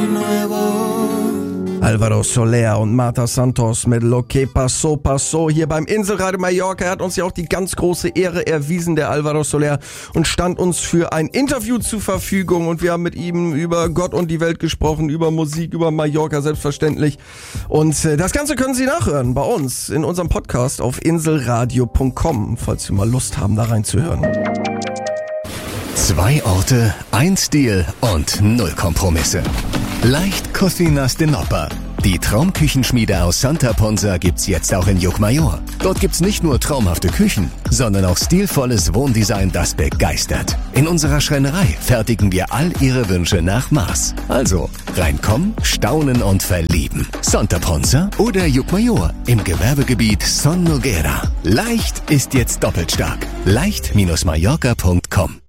Alvaro Soler und Marta Santos mit Lo que pasó, pasó hier beim Inselradio Mallorca. Er hat uns ja auch die ganz große Ehre erwiesen, der Alvaro Soler, und stand uns für ein Interview zur Verfügung. Und wir haben mit ihm über Gott und die Welt gesprochen, über Musik, über Mallorca selbstverständlich. Und das Ganze können Sie nachhören bei uns in unserem Podcast auf inselradio.com, falls Sie mal Lust haben, da reinzuhören. 2 Orte, 1 Stil und 0 Kompromisse. Leicht Cocinas de Nopper. Die Traumküchenschmiede aus Santa Ponsa gibt's jetzt auch in Llucmajor. Dort gibt's nicht nur traumhafte Küchen, sondern auch stilvolles Wohndesign, das begeistert. In unserer Schreinerei fertigen wir all Ihre Wünsche nach Maß. Also reinkommen, staunen und verlieben. Santa Ponsa oder Llucmajor im Gewerbegebiet Son Noguera. Leicht ist jetzt doppelt stark. Leicht-Mallorca.com